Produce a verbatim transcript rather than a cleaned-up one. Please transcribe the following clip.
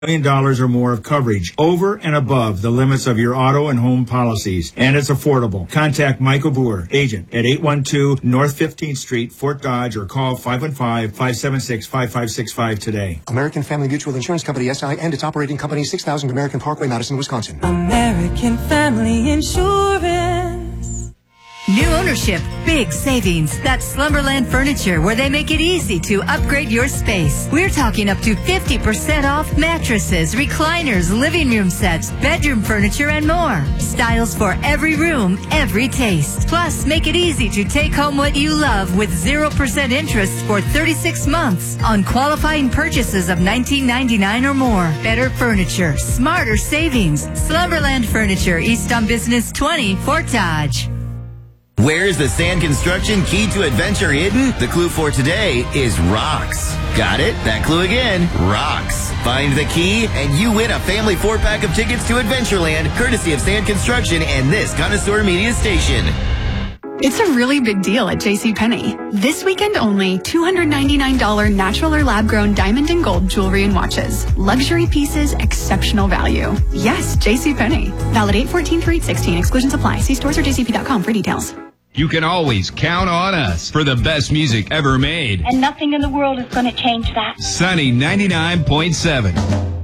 million dollars or more of coverage over and above the limits of your auto and home policies. And it's affordable. Contact Michael Boer, agent, at eight one two North fifteenth Street, Fort Dodge, or call five one five, five seven six, five five six five today. American Family Mutual Insurance Company, S I, and its operating company, six thousand American Parkway, Madison, Wisconsin. American Family Insurance. New ownership, big savings. That's Slumberland Furniture, where they make it easy to upgrade your space. We're talking up to fifty percent off mattresses, recliners, living room sets, bedroom furniture, and more. Styles for every room, every taste. Plus, make it easy to take home what you love with zero percent interest for thirty-six months on qualifying purchases of nineteen ninety-nine dollars or more. Better furniture, smarter savings. Slumberland Furniture, East on Business twenty, Fort Dodge. Where's the Sand Construction key to adventure hidden? The clue for today is rocks. Got it? That clue again. Rocks. Find the key and you win a family four-pack of tickets to Adventureland, courtesy of Sand Construction and this Connoisseur Media Station. It's a really big deal at JCPenney. This weekend only, two hundred ninety-nine dollars natural or lab-grown diamond and gold jewelry and watches. Luxury pieces, exceptional value. Yes, JCPenney. Valid eight fourteen through eight sixteen. Exclusions apply. See stores or j c p dot com for details. You can always count on us for the best music ever made. And nothing in the world is going to change that. Sunny ninety-nine point seven.